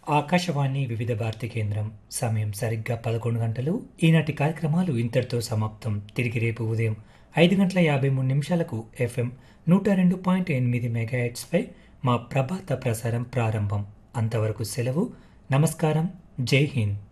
ఆకాశవాణి వివిధ భారతి కేంద్రం సమయం సరిగ్గా 11 గంటలు. ఈనాటి కార్యక్రమాలు ఇంతటితో సమాప్తం. తిరిగి రేపు ఉదయం 5:53 ఎఫ్ఎం 102.8 మెగాహెర్ట్జ్పై మా ప్రభాత ప్రసారం ప్రారంభం. అంతవరకు సెలవు. నమస్కారం. జై హింద్.